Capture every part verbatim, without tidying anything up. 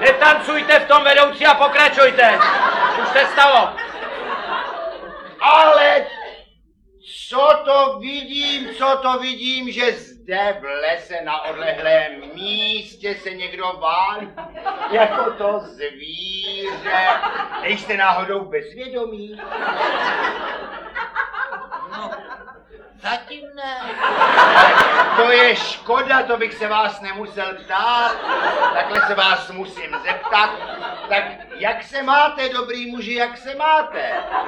Netancujte v tom, vedoucí, a pokračujte. Už se stalo. Ale co to vidím, co to vidím, že zde v lese na odlehlém místě se někdo válí, jako to zvíře. Nejste náhodou bezvědomí? No, zatím ne. To je škoda, to bych se vás nemusel ptát. Takhle se vás musím zeptat. Tak jak se máte, dobrý muži, jak se máte?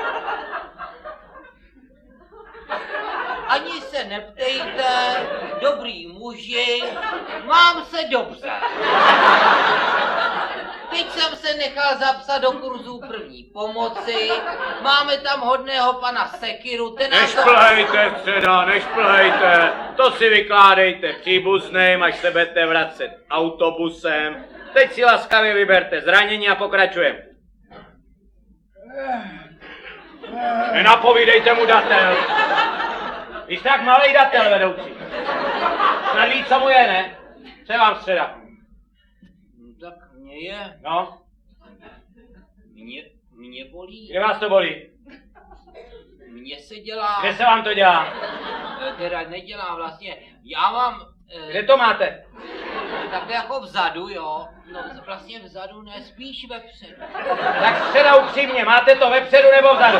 Ani se neptejte, dobrý muži, mám se dobře. Teď jsem se nechal zapsat do kurzu první pomoci, máme tam hodného pana Sekiru, ten nás... Nešplhejte, středa, nešplhejte, to si vykládejte příbuzným, až se budete vracet autobusem. Teď si laskavě vyberte zranění a pokračujeme. Nenapovídejte mu datel. Vy jste jak malej datel, vedoucí. Snad ví, co mu je, ne? Co je vám středa? Tak mě je... No? Mě, mě bolí. Kde vás to bolí? Mně se dělá... Kde se vám to dělá? Teda nedělá vlastně. Já mám... Eh, Kde to máte? takhle jako vzadu, jo. No vlastně vzadu, ne, spíš vepředu. Tak středa upřímně, máte to vepředu nebo vzadu?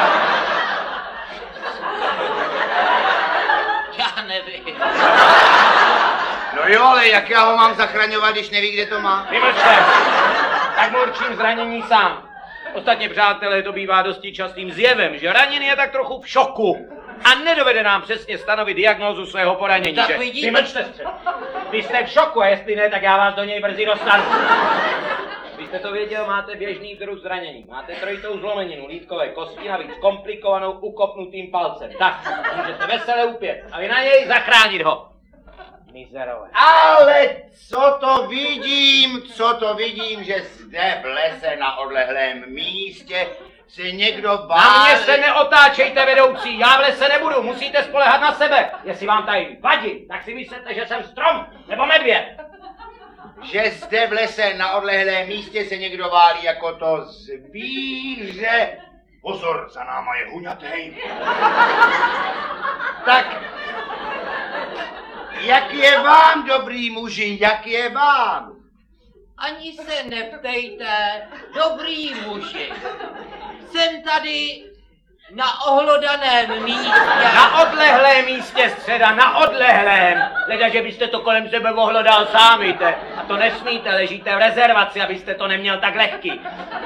Já nevím. No jo, ale jak já ho mám zachraňovat, když neví, kde to má? Vymlčte! Tak mu určím zranění sám. Ostatně, přátelé, to bývá dosti častým zjevem, že raněný je tak trochu v šoku a nedovede nám přesně stanovit diagnózu svého poranění. Tak že? vidíte. Vymlčte se! Vy jste v šoku a jestli ne, tak já vás do něj brzy dostanu. Vy jste to věděl, máte běžný druh zranění. Máte trojitou zlomeninu lítkové kosti, navíc komplikovanou ukopnutým palcem. Tak, můžete vesele upět a vy na něj zachránit ho. Mizerové. Ale co to vidím, co to vidím, že zde v lese na odlehlém místě se někdo bál... Na mě se neotáčejte, vedoucí, já v lese nebudu, musíte spolehat na sebe. Jestli vám tady vadí, tak si myslíte, že jsem strom nebo medvěd. Že zde v lese na odlehlém místě se někdo válí jako to zvíře. Pozor, za náma je huňatej. Tak, jak je vám, dobrý muži, jak je vám? Ani se neptejte, dobrý muži. Jsem tady na ohlodaném místě. Na odlehlém místě, středa, na odlehlém. Leda, že byste to kolem sebe ohlodal sám, víte. A to nesmíte, ležíte v rezervaci, abyste to neměl tak lehký.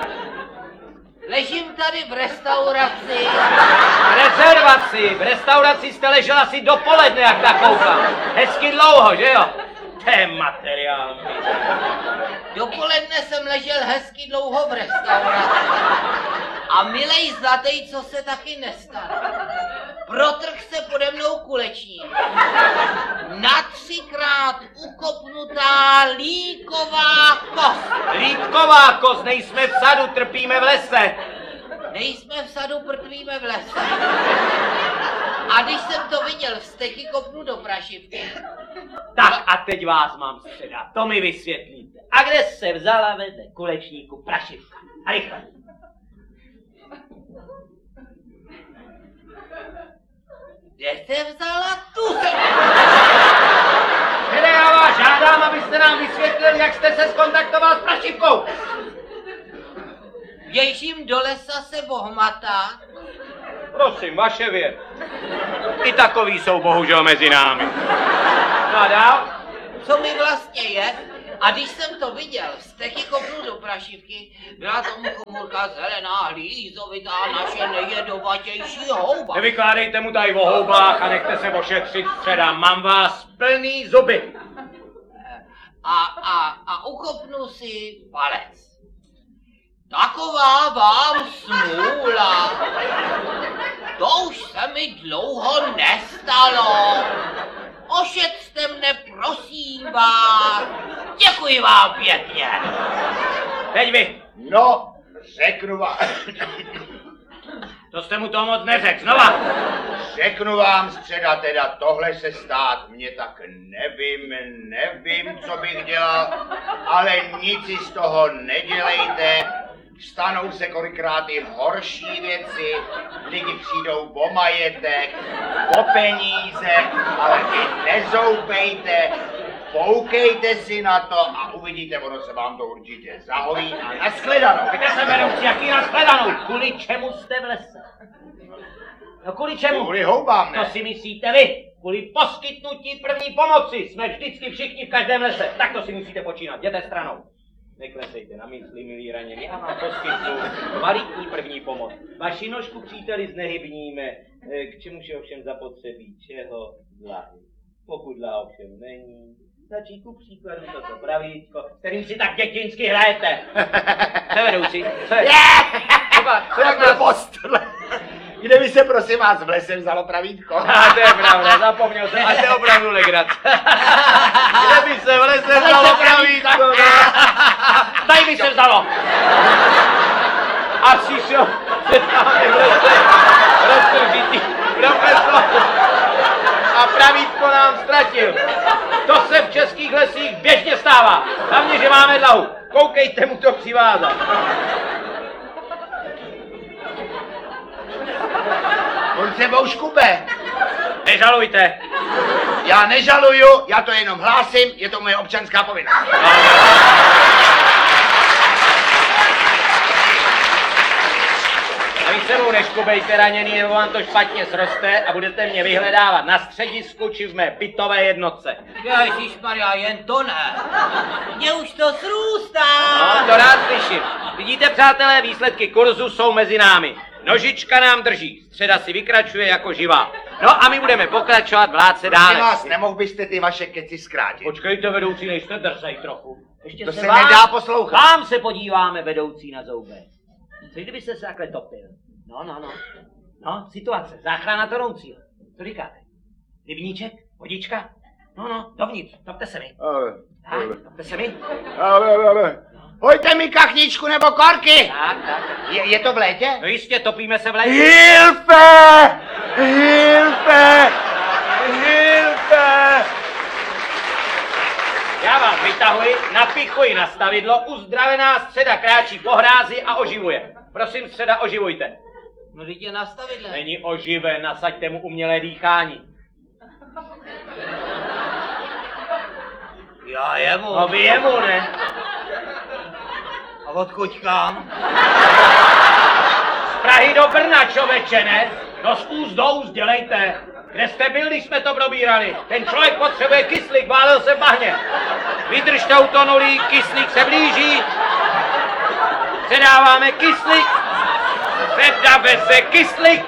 Ležím tady v restauraci. V rezervaci, v restauraci jste ležel asi dopoledne, jak tak koukám. Hezky dlouho, že jo? To je materiál. Dopoledne jsem ležel hezky dlouho v restauraci. A milej zlatej, co se taky nestalo. Protrh se pode mnou kulečník. Na třikrát ukopnutá líková kost. Lítková kost, nejsme v sadu, trpíme v lese. Nejsme v sadu, prtvíme v lese. A když jsem to viděl, vzteky kopnu do prašivky. Tak a teď vás mám středat, to mi vysvětlíte. A kde se vzala vedle kulečníku prašivka? A rychle. Kde se vzala tu? Kde já vás žádám, abyste nám vysvětlil, jak jste se skontaktoval s prašivkou. Běžím do lesa se bohmata. Prosím, vaše věc. I takový jsou bohužel mezi námi. No a dál? Co mi vlastně je? A když jsem to viděl, vzteky kopnu do prašivky, byla tomu komůrka zelená, hlízovitá, naše nejedovatější houba. Nevykládejte mu tady o houbách a nechte se ošetřit, středa. Mám vás plný zuby. A, a, a ukopnu si palec. Taková vám smůla. To už se mi dlouho nestalo. Ošetřte mne, prosím vás. Děkuji vám pěkně. Teď vy. No, řeknu vám. To jste mu to moc neřekl, znova. Řeknu vám, středa, teda tohle se stát mě tak nevím, nevím, co bych dělal, ale nic si z toho nedělejte. Stanou se kolikrát i horší věci, lidi přijdou o majetek, o peníze, ale vy nezoupejte, poukejte si na to a uvidíte, ono se vám to určitě zahojí a nashledanou. Kde se vedoucí, jaký nashledanou? Kvůli čemu jste v lese? No kvůli čemu? Kvůli houbám, ne? To si myslíte vy. Kvůli poskytnutí první pomoci. Jsme vždycky všichni v každém lese. Tak to si musíte počínat. Jděte stranou. Neklesejte na mysli, milí ranění. Já vám poskytnu kvalitní první pomoc. Vaši nožku, příteli, znehybníme. K čemu je ovšem zapotřebí? Čeho? Dlahy. Pokud dlá ovšem není, stačí ku příkladu toto pravítko, s kterým si tak dětinsky hrajete. Co vedoucí? Co je? Co jak byl postole? Kde by se prosím vás v lese vzalo pravítko? A to je pravda, zapomněl jsem, a to je opravdu legrace. Kde by se v lese vzalo pravítko? Tady by se vzalo. A přišel se tam v lese roztržitý profesor a pravítko nám ztratil. To se v českých lesích běžně stává. Hlavně, že máme dlahu. Koukejte mu to přivázat. On sebou škube. Nežalujte. Já nežaluju, já to jenom hlásím, je to moje občanská povinnost. A vy sebou neškubejte, raněný, nebo vám to špatně sroste a budete mě vyhledávat na středisku či v mé bytové jednotce. Ježišmarja, jen to ne. Mně už to srůstá. No, to rád slyším. Vidíte, přátelé, výsledky kurzu jsou mezi námi. Nožička nám drží, středa si vykračuje jako živá. No a my budeme pokračovat vládce dále. Prosím vás, nemohl byste ty vaše keci zkrátit? Počkejte, vedoucí, nejste drzej trochu. Ještě To se vám, nedá poslouchat. Vám se podíváme, vedoucí, na zoubek. Co kdybyste se takhle topil? No, no, no. No, situace, záchrana tonoucího. Co říkáte? Rybníček? Vodička? No, no, dovnitř, topte se mi. Ale, Tak, topte se mi. ale, ale. Hojte mi kachničku nebo korky. Tak, tak. Je, je to v létě? No jistě, topíme se v létě. Hilfe! Hilfe! Hilfe! Já vás vytahuji, napichuji na stavidlo, uzdravená středa kráčí po hrázi a oživuje. Prosím, středa, oživujte. No, teď je nastavidle. Není oživen, nasaďte mu umělé dýchání. Já jemu. No vy jemu, ne? A odkud kam? Z Prahy do Brna, čověče, ne? No z úst do úst, dělejte. Kde jste byl, když jsme to probírali? Ten člověk potřebuje kyslík, válel se v bahně. Vydržte utonulý, kyslík se blíží. Předáváme kyslík. Předáme se kyslík.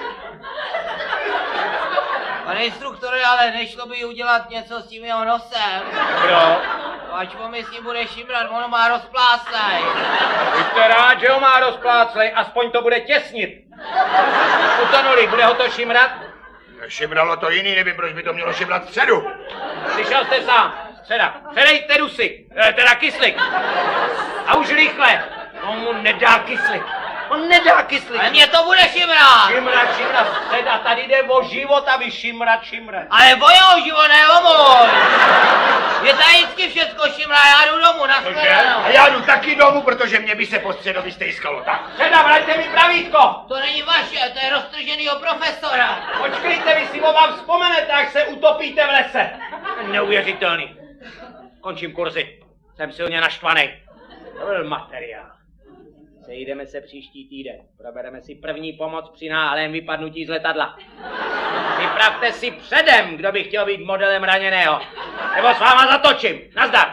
Pane instruktore, ale nešlo by udělat něco s tím jeho nosem. Kdo? Ať po mi s ním bude šimrat, ono má rozpláslej. Buďte rád, že ho má rozpláclej, aspoň to bude těsnit. Utonulý, bude ho to šimrat? Šimralo to jiný, nevím, proč by to mělo šimrat středu. Slyšel jste sám. Středa, předejte dusy, e, teda kyslík. A už rychle. On mu nedá kyslík. On nedá kyslík. Ale mě to bude šimrat. Šimrat, šimrat, středa, tady jde o život a vy šimrat, šimrat. Ale o jeho život, ne o můj. Je tady vždycky všecko šimrá, já jdu domů, na shledanou. A já jdu taky domů, protože mě by se po středovi stejskalo tak. Středa, vraťte mi pravítko. To není vaše, to je roztrženýho profesora. Počkejte, vy si o vám vzpomenete, jak se utopíte v lese. Neuvěřitelný. Končím kurzy. Jsem silně naštvaný. To byl materiál. Sejdeme se příští týden. Probereme si první pomoc při náhlém vypadnutí z letadla. Vypravte si předem, kdo by chtěl být modelem raněného. Nebo s váma zatočím. Nazdar.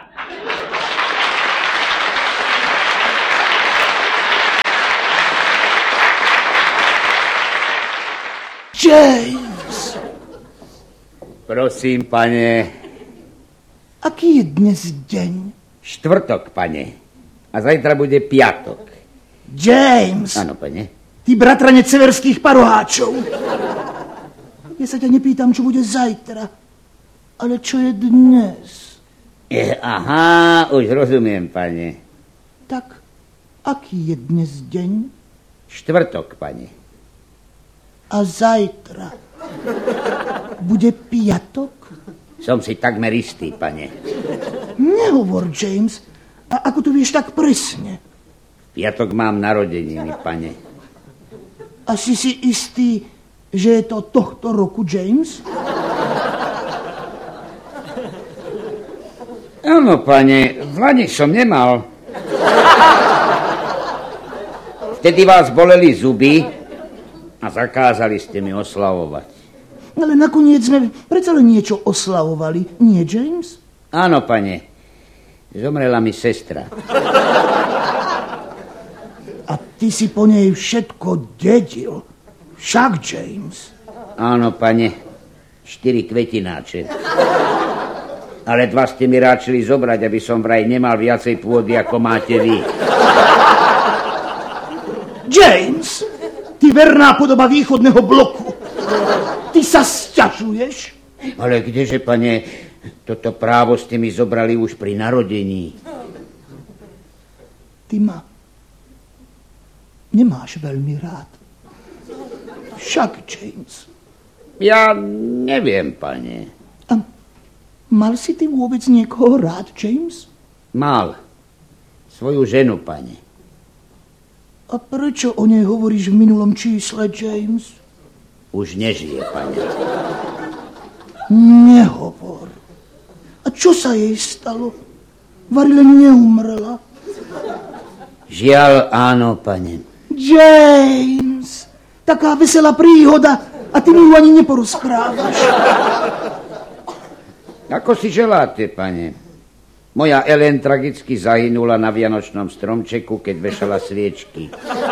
James! Prosím, pane. Aký je dnes deň? Štvrtok, pane. A zajtra bude piatok. James! Áno, pane. Ty bratranec severských paroháčov. Ja sa ťa nepýtam, čo bude zajtra, ale čo je dnes. E, aha, už rozumiem, pane. Tak, aký je dnes deň? Štvrtok, pane. A zajtra bude piatok? Som si takmer istý, pane. Nehovor, James. A ako to vieš tak presne? V piatok mám narodeniny, pane. A si si istý, že je to tohto roku, James? Áno, pane, v lani som nemal. Vtedy vás boleli zuby a zakázali ste mi oslavovať. Ale nakoniec sme predsa len niečo oslavovali, nie, James? Áno, pane. Zomrela mi sestra. A ty si po nej všetko dedil. Však, James. Áno, pane. Štyri kvetináče. Ale dva ste mi ráčili zobrať, aby som vraj nemal viacej pôdy, ako máte vy. James, ty verná podoba východného bloku. Ty sa sťažuješ? Ale kdeže, pane, toto právo ste mi zobrali už pri narodení. Ty ma nemáš veľmi rád. Však, James. Ja neviem, pane. A mal si ty vôbec niekoho rád, James? Mal. Svoju ženu, pane. A prečo o nej hovoríš v minulom čísle, James? Už nežije, pane. Nehovor. A čo sa jej stalo? Vari len neumrela. Žiaľ, áno, pane. James, taká veselá príhoda a ty mi ju ani neporozprávaš. Ako si želáte, pane? Moja Ellen tragicky zahynula na vianočnom stromčeku, keď vešala sviečky.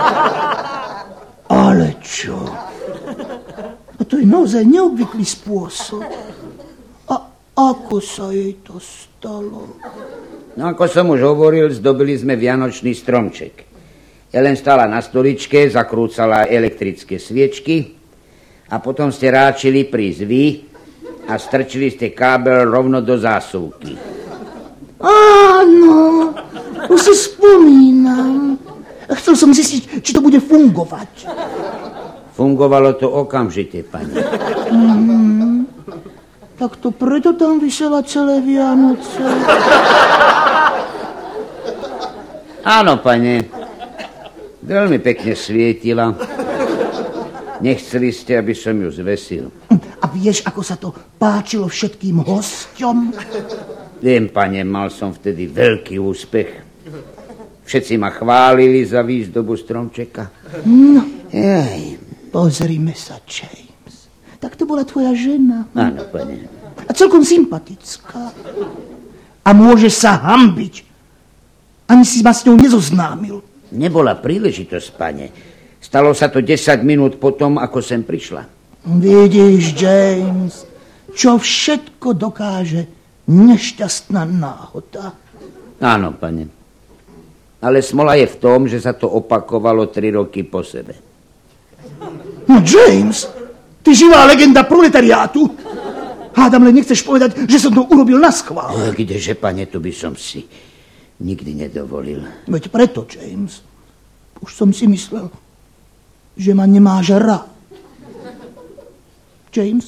Ale čo? A to je naozaj neobvyklý spôsob. A ako sa jej to stalo? No ako som už hovoril, zdobili sme vianočný stromček. Ellen stála na stoličke, zakrúcala elektrické sviečky a potom ste ráčili prísť vy a strčili ste kábel rovno do zásuvky. Áno, už si spomínam. Chcel som zistiť, či to bude fungovať. Fungovalo to okamžite, pani. Mm, tak to preto tam visela celé Vianoce. Áno, pane. Veľmi pekne svietila. Nechceli ste, aby som ju zvesil. A vieš, ako sa to páčilo všetkým hosťom? Viem, pane, mal som vtedy veľký úspech. Všetci ma chválili za výzdobu stromčeka. No, Jaj. pozrime sa, James. Tak to bola tvoja žena. Áno, pane. A celkom sympatická. A môžeš sa hanbiť. Ani si ma s ňou nezoznámil. Nebola príležitosť, pane. Stalo sa to desať minút potom, ako sem prišla. Vidíš, James, čo všetko dokáže nešťastná náhoda. Áno, pane. Ale smola je v tom, že sa to opakovalo tri roky po sebe. No, James, ty živá legenda proletariátu. Hádam, len nechceš povedať, že som to urobil naschvál. No, kdeže, pane, to by som si nikdy nedovolil. Veď preto, James, už som si myslel, že ma nemáš rád. James,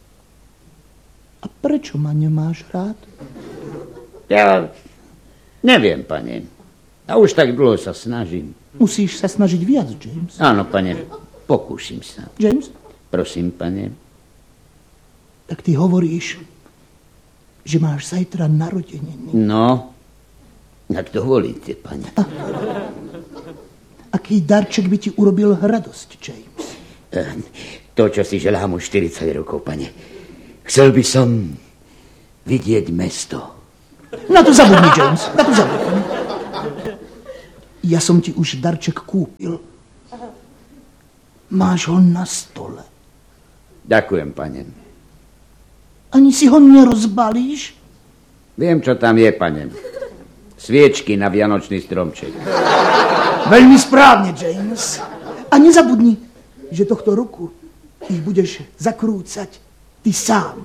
a prečo ma nemáš rád? Ja neviem, pane. A už tak dlho sa snažím. Musíš sa snažiť viac, James. Áno, pane, pokúsim sa. James? Prosím, pane. Tak ty hovoríš, že máš zajtra narodeniny. No, ak dovolíte, pane. A, aký darček by ti urobil radosť, James? To, čo si želám už štyridsať rokov, pane. Chcel by som vidieť mesto. Na to zabudni, James, na to zabudni. Ja som ti už darček kúpil. Máš ho na stole. Ďakujem, pane. Ani si ho nerozbalíš? Viem, čo tam je, pane. Sviečky na vianočný stromček. Veľmi správne, James. A nezabudni, že tohto roku ich budeš zakrúcať ty sám.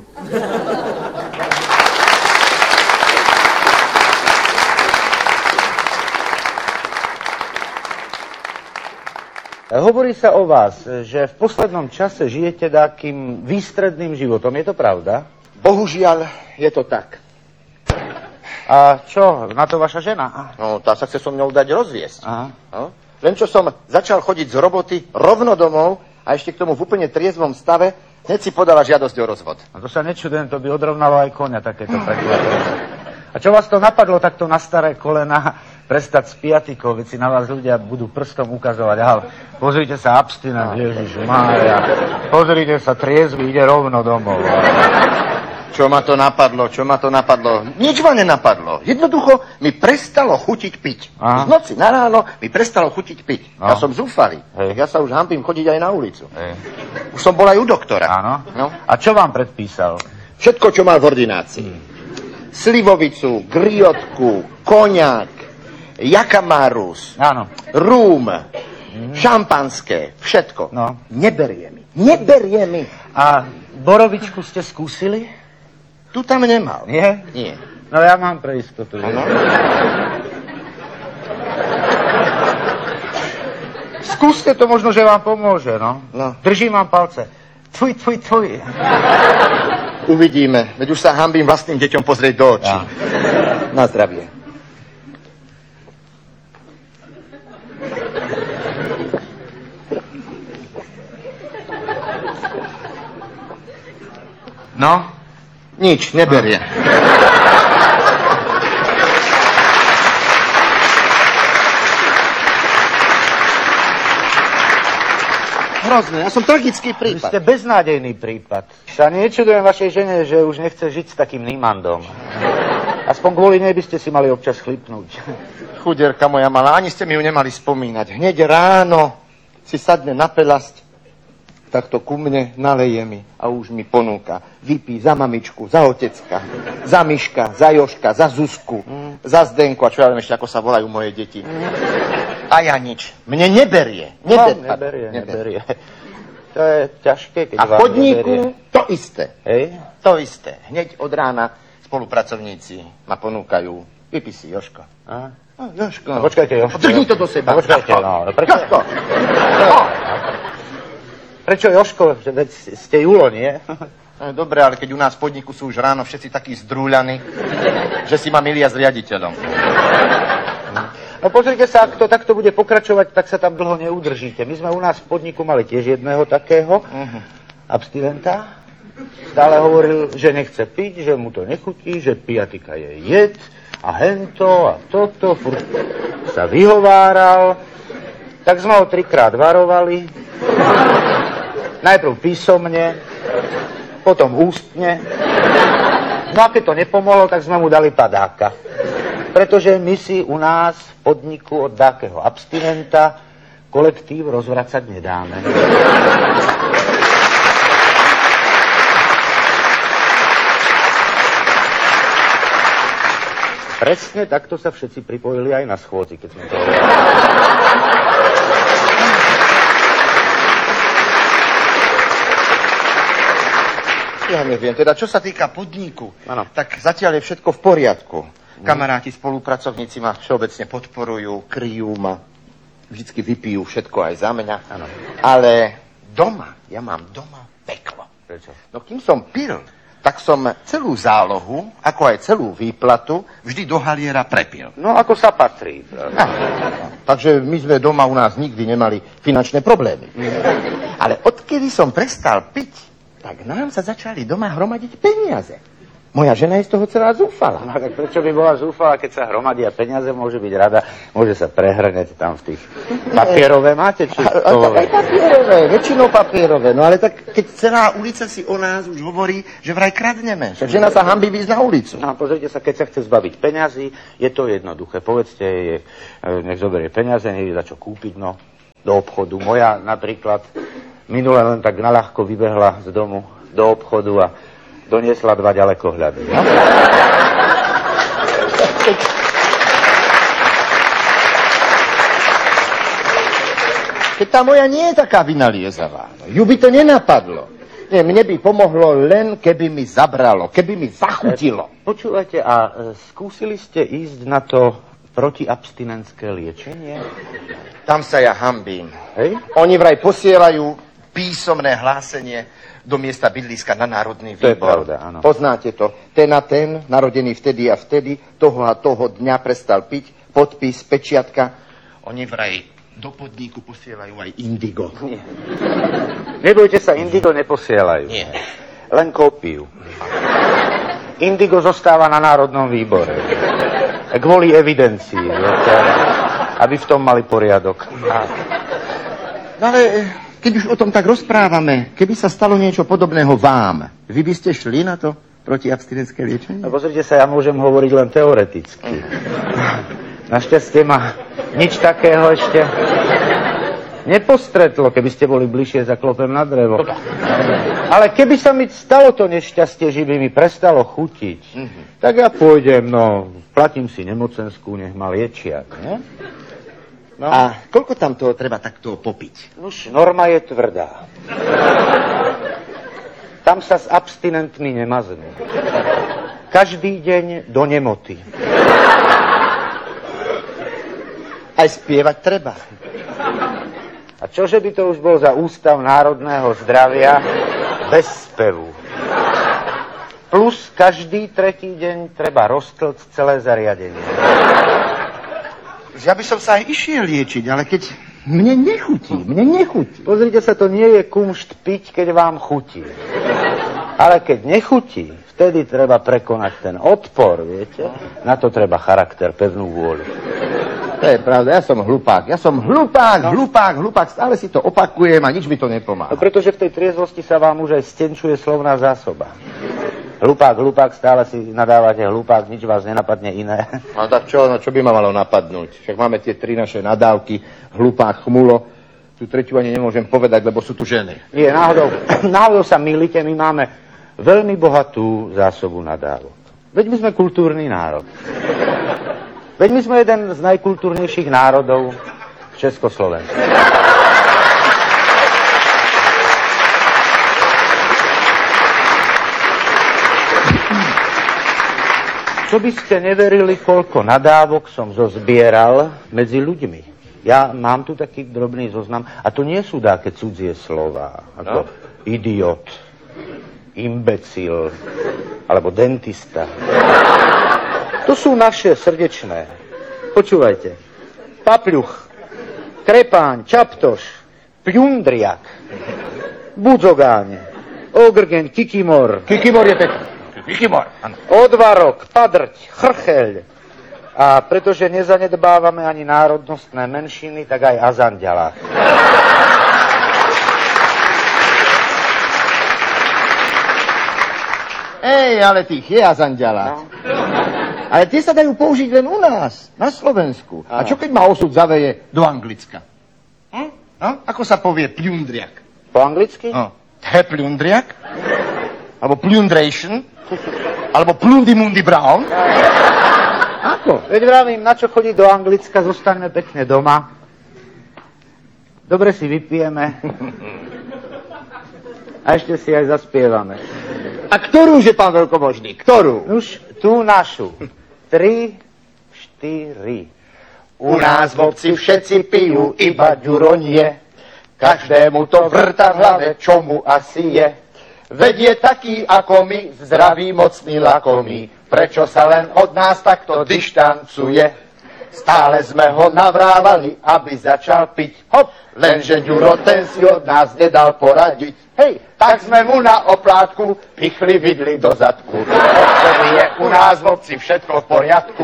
Hovorí sa o vás, že v poslednom čase žijete takým výstredným životom. Je to pravda? Bohužiaľ, je to tak. A čo, na to vaša žena? No, tá sa chce so mnou dať rozviesť. Aha. No? Len čo som začal chodiť z roboty rovno domov a ešte k tomu v úplne triezvom stave, hneď si podala žiadosť o rozvod. A to sa nečudujem, to by odrovnalo aj koňa takéto prekvapenie. A čo vás to napadlo takto na staré kolena prestať s piatikou, veď si na vás ľudia budú prstom ukazovať. Ale pozrite sa, abstinent, Ježiš Mária. Pozrite sa, triezvy, ide rovno domov. Čo ma to napadlo, čo ma to napadlo? Nič ma nenapadlo. Jednoducho mi prestalo chutiť piť. Aha. Z noci na ráno mi prestalo chutiť piť. No. Ja som zúfalý. Hej. Ja sa už hambím chodiť aj na ulicu. Hej. Už som bol aj u doktora. Áno. No. A čo vám predpísal? Všetko, čo mal v ordinácii. Hmm. Slivovicu, griotku, koniak, jakamarus, Áno. rúm, mm. šampanské, všetko. No. Neberie mi. Neberie mi. A borovičku ste skúsili? Tu tam nemal. Nie? Nie. No ja mám pre istotu. Ano? Skúste to, možno, že vám pomôže, no. No. Držím vám palce. Tfuj, tfuj, tfuj. Uvidíme. Veď už sa hambím vlastným deťom pozrieť do očí. Ja. Na zdravie. No? Nič, neberie. Hrozné, ja som tragický Vy prípad. ste beznádejný prípad. Sa nečudujem vašej žene, že už nechce žiť s takým Nímandom. Aspoň kvôli nej by ste si mali občas chlipnúť. Chuderka moja malá, ani ste mi ju nemali spomínať. Hneď ráno si sadne na pelasť, takto ku mne naleje mi a už mi ponúka. Vypí za mamičku, za otecka, za Miška, za Joška, za Zuzku, mm. za Zdenku a čo ja viem ešte, ako sa volajú moje deti. Mm. A ja nič. Mne neberie. Neber, no, neberie, neberie. To je ťažké, keď a v vám podniku neberie. To isté. Hej? To isté. Hneď od rána spolupracovníci ma ponúkajú. Vypí si, Joško. Aha. No, Joško. No, počkajte, Joško. Drni to do seba. No, počkajte, no. no prečo? Joško. No. Prečo, Joško? Veď ste Julo, nie? No, dobre, ale keď u nás v podniku sú už ráno všetci takí zdrúľaní, že si ma milia s riaditeľom. No pozrite sa, ak to takto bude pokračovať, tak sa tam dlho neudržíte. My sme u nás v podniku mali tiež jedného takého uh-huh. abstinenta. Stále hovoril, že nechce piť, že mu to nechutí, že pijatika je jed a hento a toto. Furt sa vyhováral. Tak sme ho trikrát varovali. Najprv písomne, potom ústne. No a keď to nepomohlo, tak sme mu dali padáka. Pretože my si u nás v podniku od dákeho abstinenta kolektív rozvracať nedáme. Presne takto sa všetci pripojili aj na schôdzi, keď sme to hovorili. Ja neviem, teda čo sa týka podniku, ano. tak zatiaľ je všetko v poriadku. Kamaráti, spolupracovníci ma všeobecne podporujú, kryjú ma, vždycky vypijú všetko aj za mňa. Ano. Ale doma, ja mám doma peklo. Prečo? No kým som pil, tak som celú zálohu, ako aj celú výplatu, vždy do haliera prepil. No ako sa patrí. No, takže my sme doma u nás nikdy nemali finančné problémy. Ale odkedy som prestal piť, tak nám sa začali doma hromadiť peniaze. Moja žena je z toho celá zúfala. No tak prečo by bola zúfala, keď sa hromadia peniaze, môže byť rada, môže sa prehrňať tam v tých papierové máte, či a, a, aj papierové, väčšinou papierové. No ale tak, keď celá ulica si o nás už hovorí, že vraj kradneme, že žena sa hanbí výjsť na ulicu. No pozrite sa, keď sa chce zbaviť peňazí, je to jednoduché. Povedzte jej, nech zoberie peniaze, nech za čo kúpiť, no, do obchodu. Moja napríklad minule len tak naľahko vybehla z domu do obchodu a doniesla dva ďalekohľady. No? Keď tá moja nie je taká vynaliezavá, ju by to nenapadlo. Nie, mne by pomohlo len, keby mi zabralo, keby mi zachutilo. Počúvajte, a e, skúsili ste ísť na to protiabstinentské liečenie? Tam sa ja hambím. Hej? Oni vraj posielajú písomné hlásenie do miesta bydliska na Národný výbor. To je pravda, áno. Poznáte to. Ten a ten, narodený vtedy a vtedy, toho a toho dňa prestal piť, podpis, pečiatka. Oni vraj do podniku posielajú aj indigo. Nie. Nebojte sa, indigo neposielajú. Nie. Len kópiu. Indigo zostáva na Národnom výbore. Kvôli evidencii, viete, aby v tom mali poriadok. No ale keď už o tom tak rozprávame, keby sa stalo niečo podobného vám, vy by ste šli na to protiabstinentské liečenie? No pozrite sa, ja môžem hovoriť len teoreticky. Našťastie ma nič takého ešte nepostretlo, keby ste boli bližšie za klopem na drevo. Ale keby sa mi stalo to nešťastie, že by mi prestalo chutiť, mm-hmm. tak ja pôjdem, no, platím si nemocenskú, nech ma liečia, ne? No. A koľko tam toho treba takto popiť? Už norma je tvrdá. Tam sa s abstinentmi nemaznú. Každý deň do nemoty. Aj spievať treba. A čože by to už bol za Ústav národného zdravia bez spevu? Plus každý tretí deň treba roztlcť celé zariadenie. Ja by som sa aj išiel liečiť, ale keď mne nechutí, mne nechutí. Pozrite sa, to nie je kumšt piť, keď vám chutí. Ale keď nechutí, vtedy treba prekonať ten odpor, viete? Na to treba charakter, pevnú vôľu. To je pravda, ja som hlupák, ja som hlupák, no. hlupák, hlupák, stále si to opakujem a nič mi to nepomáha. No pretože v tej triezvosti sa vám už aj stenčuje slovná zásoba. Hlupák, hlupák, stále si nadávate hlupák, nič vás nenapadne iné. No tak čo, no čo by ma malo napadnúť? Však máme tie tri naše nadávky, hlupák, chmulo. Tú tretiu ani nemôžem povedať, lebo sú tu ženy. Nie, náhodou, náhodou sa mýlite, my máme veľmi bohatú zásobu nadávok. Veď my sme kultúrny národ. Veď my sme jeden z najkultúrnejších národov v Československu. Čo by ste neverili, koľko nadávok som zozbieral medzi ľuďmi. Ja mám tu taký drobný zoznam, a to nie sú také cudzie slová, ako no. idiot, imbecil, alebo dentista. To sú naše srdečné. Počúvajte. Papľuch, krepáň, čaptoš, pľundriak, budzogáň, ogrgen, kikimor. Kikimor je pekný. Kikimor, áno. Odvarok, padrť, chrcheľ. A pretože nezanedbávame ani národnostné menšiny, tak aj azanďalách. Ej, ale tých je azanďalák. No. Ale tie sa dajú použiť len u nás, na Slovensku. Aha. A čo keď ma osud zaveje do Anglicka? Hm? No? Ako sa povie pľundriak? Po anglicky? No. He pľundriak? Alebo plundration? Alebo plundimundi brown? Ako? Veď vravím, na čo chodiť do Anglicka, zostaňme pekne doma. Dobre si vypijeme. A ešte si aj zaspievame. A ktorú, že pán veľkomožný? Ktorú? Už tú našu. Tri, štyri. U nás v obci všetci pijú iba ďuronie. Každému to vrta v hlave, čo mu asi je. Veď je taký ako my, zdravý, mocný, lakomý. Prečo sa len od nás takto dištancuje? Stále sme ho navrávali, aby začal piť. Hop, lenže Ďuro, ten si od nás nedal poradiť. Hej, tak sme mu na oplátku pichli vidli do zadku. Odtedy je u nás v obci všetko v poriadku.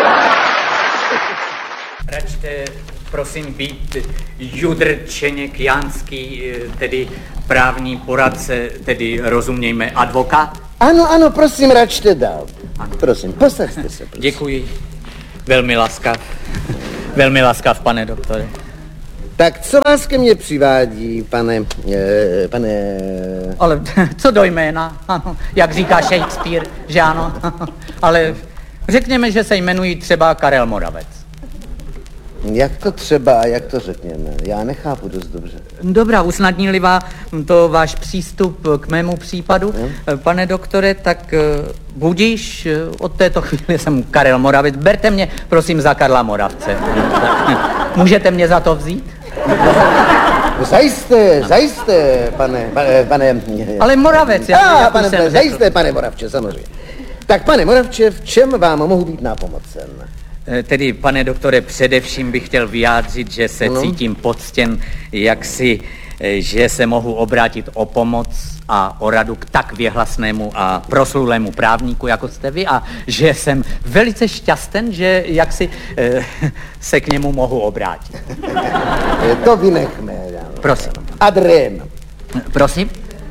Račte, prosím, být Judrčeněk Janský, tedy právní poradce, tedy rozumějme advokát? Ano, ano, prosím, račte dál. Ano. Prosím, posaďte se, prosím. Děkuji. Velmi laskav. Velmi laskav, pane doktore. Tak co vás ke mně přivádí, pane, e, pane... Ale co do jména, ano, jak říká Shakespeare, že ano, ale řekněme, že se jmenují třeba Karel Moravec. Jak to třeba, jak to řekněme? Já nechápu dost dobře. Dobrá, usnadní-li vám to váš přístup k mému případu, Hmm? pane doktore, tak uh, budíš, uh, od této chvíli jsem Karel Moravec. Berte mě, prosím, za Karla Moravce. Můžete mě za to vzít? Zajisté, zajisté, pane, pane, pane... Ale Moravec, jak, A, jak pane, už jsem pane, řekl. zajisté, pane Moravče, samozřejmě. Tak, pane Moravče, v čem vám mohu být nápomocen? Eh, Tedy, pane doktore, především bych chtěl vyjádřit, že se Ano. cítím poctěn, jak si, eh, že se mohu obrátit o pomoc a o radu k tak věhlasnému a proslulému právníku, jako jste vy, a že jsem velice šťasten, že jak si eh, se k němu mohu obrátit. Eh, To vynechme. ano. Prosím. Ad rem. Prosím?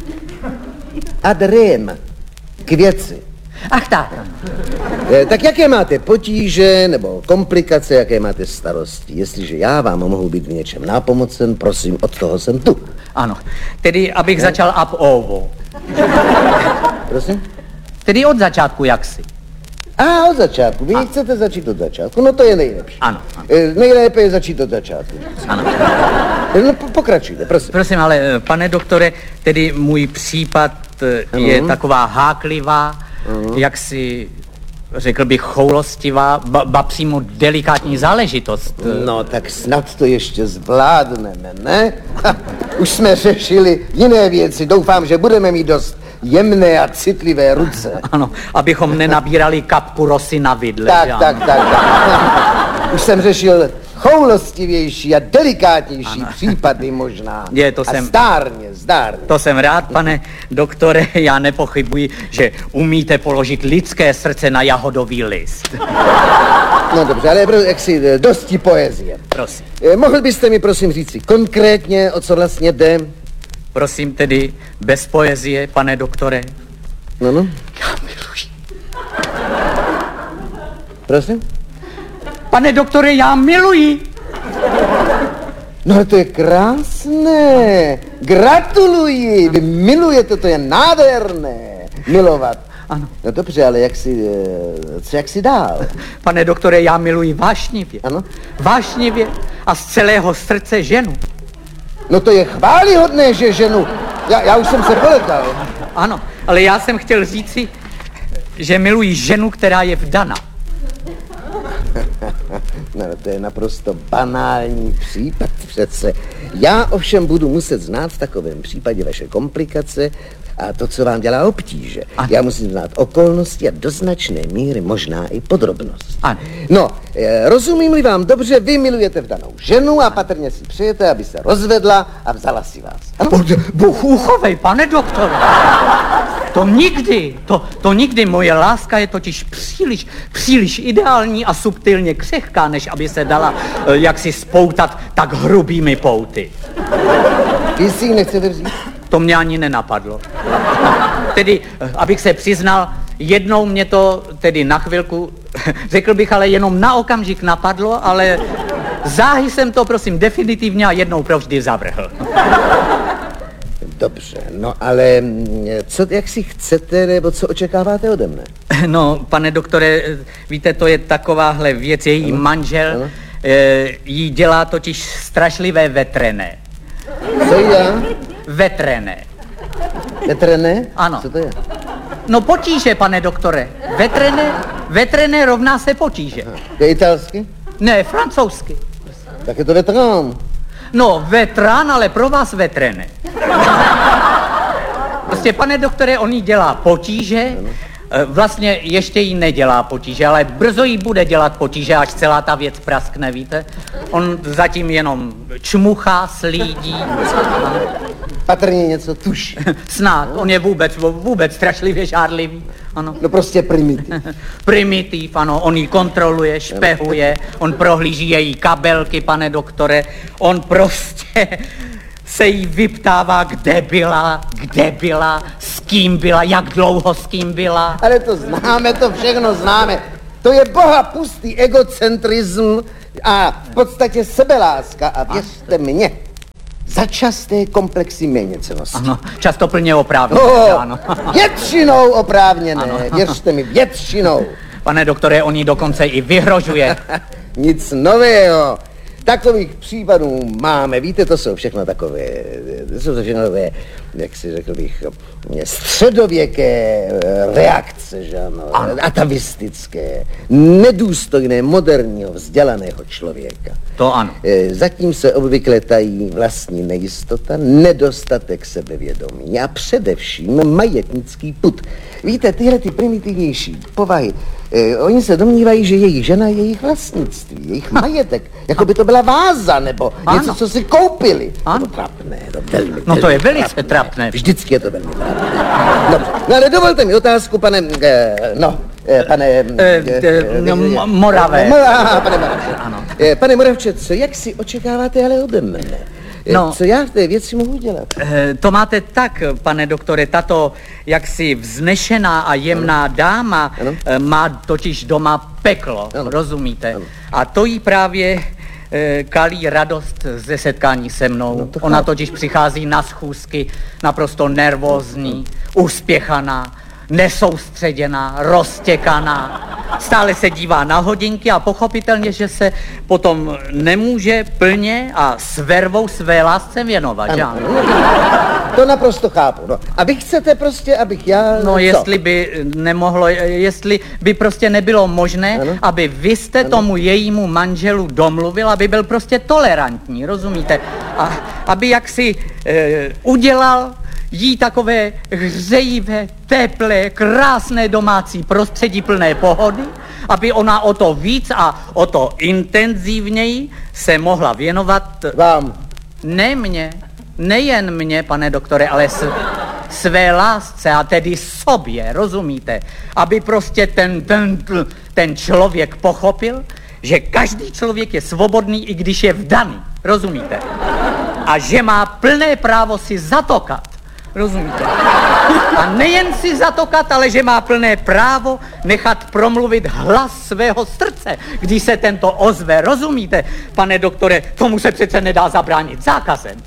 Ad rem. K věci. Ach tak. Eh, Tak jaké máte potíže nebo komplikace, jaké máte starosti? Jestliže já vám mohu být v něčem nápomocen, prosím, od toho jsem tu. Ano, tedy abych začal ab ovo. Prosím? Tedy od začátku jaksi. A od začátku. Vy chcete začít od začátku? No to je nejlepší. Ano, ano. Eh, Nejlépe je začít od začátku. Ano. Eh, No po- pokračujte, prosím. Prosím, ale eh, pane doktore, tedy můj případ eh, je Ano. taková háklivá, jaksi řekl bych choulostivá, ba, ba přímo delikátní záležitost. No, tak snad to ještě zvládneme, ne? Ha, už jsme řešili jiné věci. Doufám, že budeme mít dost jemné a citlivé ruce. Ano, abychom nenabírali kapku rosy na vidle. Tak, že ano? tak, tak, tak. Už jsem řešil choulostivější a delikátnější případy možná. Je, to a jsem- zdárně, zdárně. To jsem rád, pane doktore, já nepochybuji, že umíte položit lidské srdce na jahodový list. No dobře, ale pro- jak si eh, dosti poezie. Prosím. Eh, Mohl byste mi prosím říci konkrétně, o co vlastně jde? Prosím tedy, bez poezie, pane doktore. No, no. Já miluji. Prosím? Pane doktore, já miluji. No ale to je krásné. Gratuluji. Vy milujete, to je nádherné. Milovat. Ano. No dobře, ale jak si, eh, co jak si dál? Pane doktore, já miluji vášnivě. Ano? Vášnivě a z celého srdce ženu. No to je chválihodné, že ženu. Já, já už jsem se poletal. Ano, ale já jsem chtěl říci, že miluji ženu, která je vdana. No to je naprosto banální případ přece. Já ovšem budu muset znát v takovém případě vaše komplikace a to, co vám dělá obtíže. Ano. Já musím znát okolnosti a do značné míry možná i podrobnost. Ano. No, eh, rozumím-li vám dobře, vy milujete vdanou ženu a patrně si přejete, aby se rozvedla a vzala si vás. Ano? Bůh uchovej, pane doktore. To nikdy, to, to nikdy, moje láska je totiž příliš, příliš ideální a subtilně křehká, než aby se dala eh, jaksi spoutat tak hrubými pouty. Vy si ji nechcete vzít? To mě ani nenapadlo. Tedy, eh, abych se přiznal, jednou mě to tedy na chvilku, řekl bych, ale jenom na okamžik napadlo, ale záhy jsem to, prosím, definitivně a jednou provždy zavrhl. Dobře, no ale mm, co, jak si chcete, nebo co očekáváte ode mne? No, pane doktore, víte, to je takováhle věc, její Ano, manžel ano. e, jí dělá totiž strašlivé vetrené. Co já? Vetrené. Netrené? Ano. Co to je? No potíže, pane doktore. Vetrené, vetrené rovná se potíže. To je italsky? Ne, francouzsky. Tak je to veterán. No, vetrán, ale pro vás vetrené. Prostě, pane doktore, on jí dělá potíže, e, vlastně ještě jí nedělá potíže, ale brzo jí bude dělat potíže, až celá ta věc praskne, víte? On zatím jenom čmuchá, slídí. Patrně něco tuší. Snad, on je vůbec, vůbec strašlivě žárlivý. Ano. No prostě primitiv. Primitiv, ano, on ji kontroluje, špehuje, on prohlíží její kabelky, pane doktore, on prostě se jí vyptává, kde byla, kde byla, s kým byla, jak dlouho s kým byla. Ale to známe, to všechno známe. To je boha pustý egocentrism a v podstatě sebeláska a věřte mě, začasté komplexy méněcennosti. Ano, často plně oprávněné, No, ano. většinou oprávněné, Ano. věřte mi, většinou. Pane doktore, on jí dokonce i vyhrožuje. Nic nového. Takových případů máme, víte, to jsou všechno takové, to jsou to všechno takové, jak si řekl bych, středověké reakce, že ano, atavistické, nedůstojné moderního vzdělaného člověka. To ano. Zatím se obvykle tají vlastní nejistota, nedostatek sebevědomí a především majetnický pud. Víte, tyhle ty primitivnější povahy, eh, oni se domnívají, že jejich žena je jejich vlastnictví, jejich majetek, jako by to byla váza, nebo Ano. něco, co si koupili. Ano. To trapné, to velmi, No to velmi je velice trapné. Vždycky je to velmi trapné. Dobře, no ale dovolte mi otázku, pane, eh, no, eh, pane... Eh, eh, no, Mo- Moravec. Mo- aha, pane Moravče. Ano. Eh, pane Moravče, co, jak si očekáváte ale ode mne? Eh, No. Co já v té věci mohu dělat? Eh, To máte tak, pane doktore, tato jaksi vznešená a jemná dáma Ano. eh, má totiž doma peklo, Ano. rozumíte? Ano. A to jí právě eh, kalí radost ze setkání se mnou. No to Ona chápu. totiž přichází na schůzky naprosto nervózní, uspěchaná, nesoustředěná, roztěkaná. Stále se dívá na hodinky a pochopitelně, že se potom nemůže plně a s vervou své lásce věnovat, že ano? To naprosto chápu, no. A vy chcete prostě, abych já... No, co? jestli by nemohlo, jestli by prostě nebylo možné, Ano. aby vy jste tomu jejímu manželu domluvil, aby byl prostě tolerantní, rozumíte? A aby jaksi e, udělal jí takové hřejivé, teplé, krásné domácí prostředí plné pohody, aby ona o to víc a o to intenzivněji se mohla věnovat Vám. ne mě, nejen mě, pane doktore, ale s, své lásce a tedy sobě, rozumíte? Aby prostě ten, ten, ten člověk pochopil, že každý člověk je svobodný, i když je vdaný, rozumíte? A že má plné právo si zatokat, rozumíte? A nejen si zatokat, ale že má plné právo nechat promluvit hlas svého srdce, když se tento ozve, rozumíte? Pane doktore, tomu se přece nedá zabránit zákazem.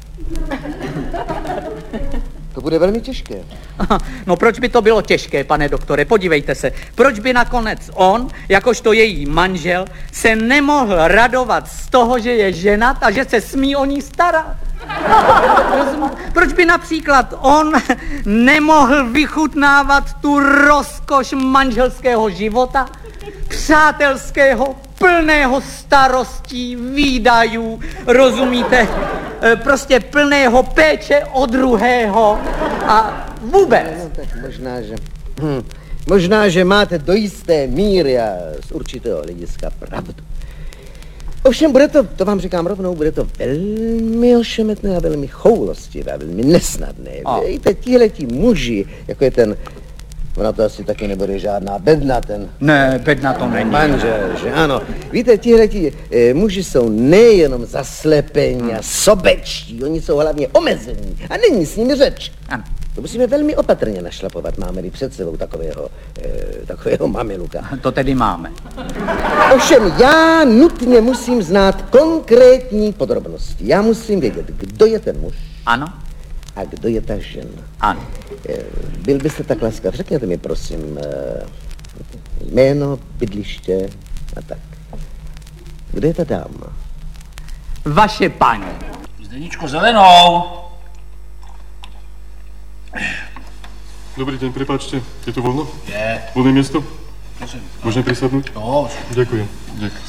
To bude velmi těžké. No proč by to bylo těžké, pane doktore, podívejte se. Proč by nakonec on, jakožto její manžel, se nemohl radovat z toho, že je ženat a že se smí o ní starat? Rozumím? Proč by například on nemohl vychutnávat tu rozkoš manželského života, přátelského, plného starostí, výdajů, rozumíte? E, Prostě plného péče o druhého a vůbec. No tak možná, že... Hm. Možná, že máte do jisté míry a z určitého hlediska pravdu. Ovšem bude to, to vám říkám rovnou, bude to velmi ošemetné a velmi choulostivé a velmi nesnadné. A. Víte, tihleti muži, jako je ten, ona to asi taky nebude žádná bedna, ten Ne, bedna to není. manžel, že ano. Víte, tihleti eh, muži jsou nejenom zaslepení a sobečtí, oni jsou hlavně omezení a není s nimi řeč. Ano. To musíme velmi opatrně našlapovat, máme-li před sebou takového, eh, takového mameluka. To tedy máme. Ovšem já nutně musím znát konkrétní podrobnosti. Já musím vědět, kdo je ten muž Ano? a kdo je ta žena. Ano. Eh, Byl byste tak laskav, řekněte mi prosím eh, jméno, bydliště a tak. Kde je ta dáma? Vaše paní. Zdeničko zelenou. Dobrý deň, prepáčte, je tu voľno? Je. Voľné miesto? Prosím. Môžem prisadnúť? No, Ďakujem. Ďakujem.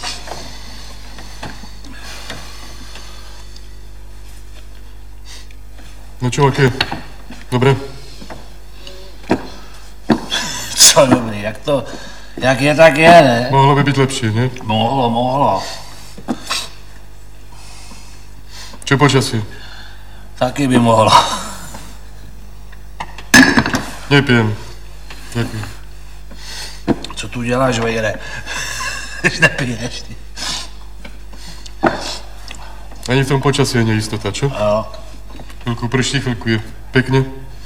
No čo, aké? Dobre? co dobrý, jak to, jak je, tak je, ne? Mohlo by byť lepšie, nie? Mohlo, mohlo. Čo počasie? Taky by mohlo. Nepijem. Ďakujem. Co tu děláš, vejre? Když nepiješ, ty. Ani v tom počasí je neistota, čo? Jo. Chvíľku prší, chvíľku je pekne.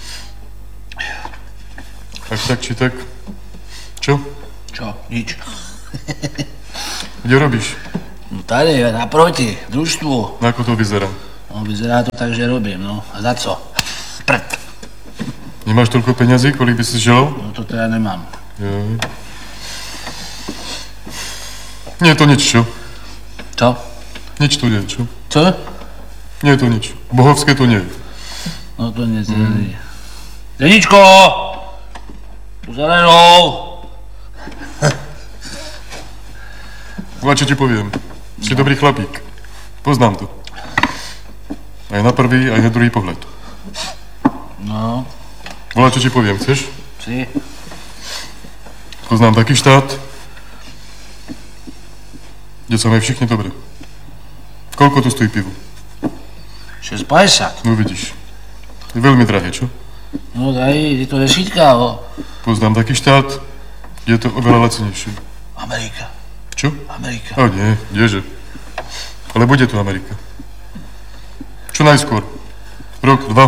Tak tak či tak. Čo? Čo? Nič. Kde robíš? No tady, naproti, v družstvu. No ako to vyzerá? No, vyzerá to tak, že robím, no. A za co? Prd. Nemáš toľko peňazí, kolik by si želal? No to teda nemám. Jo. Nie je to nič, čo? Co? Nič tu nie je, čo? Co? Nie je to nič. Bohovské to nie je. No to nie, to nie. Zeničko! Tu zelenou! Volá, čo ti poviem. Si dobrý chlapík. Poznám to. Aj na prvý, aj na druhý pohled. No. Volá, čo ti poviem, chceš? Si? Poznám taký štát, kde sa majú všichni dobre. Koľko tu stojí pivo? šesť padesát. No vidíš. Je veľmi drahé, čo? No daj, je to desítka, ho. Poznám taký štát, kde je to oveľa lacenejšie. Amerika. Čo? Amerika. A nie, kdeže. Ale bude tu Amerika. Čo najskôr. Rok, dva.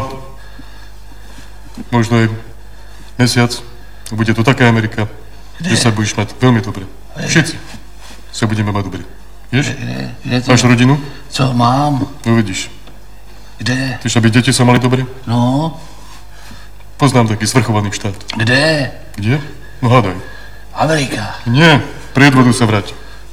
Možno aj mesiac. Bude to taká Amerika, Kde? že sa budeš mať veľmi dobre. Všetci sa budeme mať dobre. Vieš? Kde? Kde to? Máš rodinu? Co mám? No vidíš. Kde? Chceš, aby deti sa mali dobre? No. Poznám taký svrchovaný štát. Kde? Kde? No hádaj. Amerika. Nie, pred vodu sa vrať.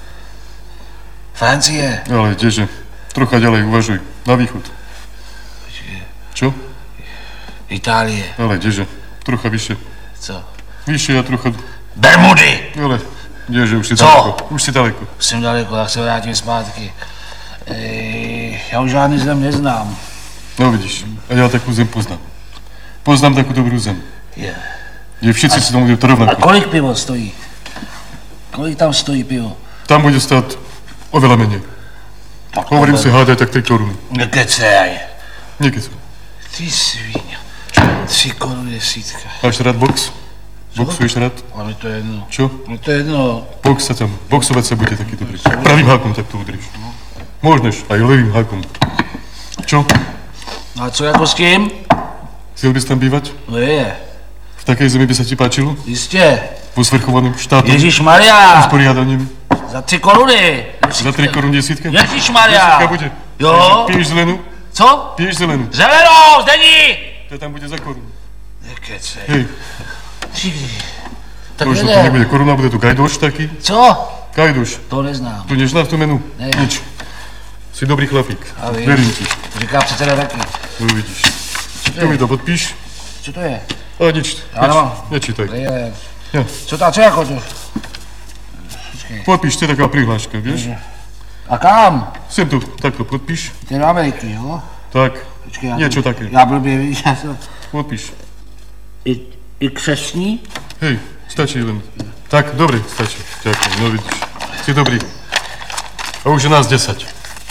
Francie. Ale kdeže? Trocha ďalej uvažuj. Na východ. Čo? Itálie. Ale kdeže? Trocha vyššie. Co? Vyššie a trocha... Bermudy. Ale kdeže? Už si Co? daleko. Už si daleko. Jsem daleko, tak se vrátím zpátky. Ej, já už žádný zem neznám. No vidíš, a ja takú zem poznám. Poznám takú dobrú zem. Je. Kde všetci si tomu to A rovnako. kolik pivo stojí? Kolik tam stojí pivo? Tam bude stať oveľa menej. Tak Hovorím si, hádaj tak tri koruny. Nekecej. Niekedy. Ty svíňa. Tři koruny desítka. Máš rád box? Boxuješ rád? A mi to je jedno. Čo? Mi to je jedno. Box sa tam, boxovať sa bude taký dobrý. Pravým hákom tak to udrieš. Môžeš, aj levým hákom. Čo? A co jako s tím? Chcel bys tam bývať? No je. V takej zemi by sa ti páčilo? Jistě. Vo svrchovaným štátom? Ježíš Maria. Usporiadaním? Za tři koruny. Za tri koruny desítka? Ježíš Maria. Desítka bude. Jo. Piješ zelenú? Co? Piješ zelenú? Zelenou, zdení. To tam bude za korunu. Nekecej. Hej, Tak možno to jde. nebude koruna, bude tu gajdoš taký. Co? Gajdoš. To neznám. Tu neznáš to menu? Ne. Nič. Si dobrý chlapík. A víš. Verím ti. Říká předseda taky. No vidíš. Tu mi to podpíš. Co to je? A nič. Já Neč, nemám. nečítaj. Je. Ja. Co to, co jako to? Počkej. Podpíš, to je taká prihláška, vieš? A kam? Sem tu, takto podpíš. Ty do Ameriky, jo? Tak, Počkej, já niečo to- také. Já blbě víš, já jsem... Podpíš. I, i křesní? Hej, stačí len. Tak, dobre, stačí. Ďakujem, no vidíš. Si dobrý. A už je nás desať.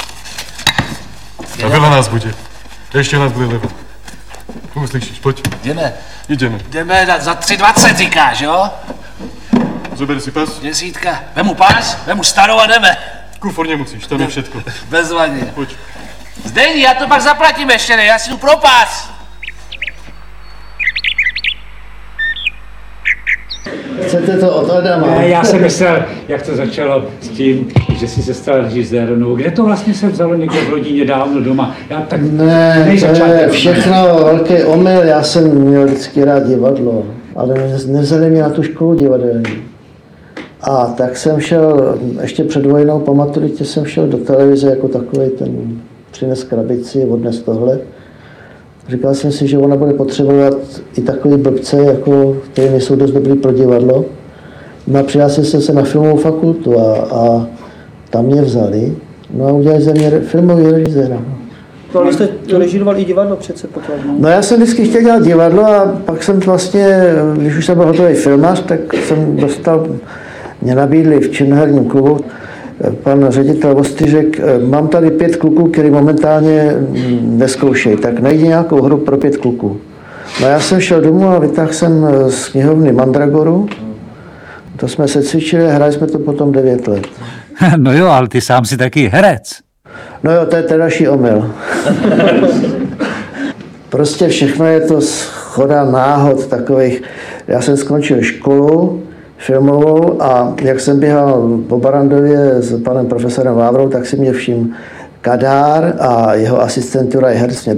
A veľa nás bude. Ešte nás bude leva. Uslyšíš, poď. Jdeme. Ideme. Jdeme za, za tři dvacet, říkáš, jo? Zober si pas. Desítka. Vemu pás, vemu starou a jdeme. Kufor nemusíš, tam je všetko. Bezvadně. Poď. Zdení, já to pak zaplatím ještě, ne? Já si jdu pro pás. Chcete to od Adama? Ne, já jsem myslel, jak to začalo s tím, že jsi se stal režisérem. Kde to vlastně se vzalo někde v rodině dávno doma? Já tak Ne, to je začátek- všechno velký omyl. Já jsem měl vždycky rád divadlo, ale nevzali mě na tu školu divadelní. A tak jsem šel, ještě před vojnou po maturitě jsem šel do televize jako takový ten přines krabici, odnes tohle. Říkal jsem si, že ona bude potřebovat i takový blbce, jako, který nejsou dost dobrý pro divadlo. No a přihlásil jsem se na filmovou fakultu a, a tam mě vzali. No a udělali ze mě re- filmový režiséra. No, ale jste režíroval i divadlo přece potom. No. No já jsem vždycky chtěl dělat divadlo a pak jsem vlastně, když už jsem byl hotový filmař, tak jsem dostal, mě nabídli v Činoherním klubu pan ředitel Vostyřek, mám tady pět kluků, který momentálně neskoušejí, tak najdi nějakou hru pro pět kluků. No já jsem šel domů a vytáhl jsem z knihovny Mandragoru, to jsme se cvičili a hráli jsme to potom devět let. No jo, ale ty sám si taky herec. No jo, to je ten další omyl. Prostě všechno je to shoda náhod takových. Já jsem skončil školu filmovou a jak jsem běhal po Barandově s panem profesorem Vávrou, tak si mě všiml Kadár a jeho asistent Juraj Herc mě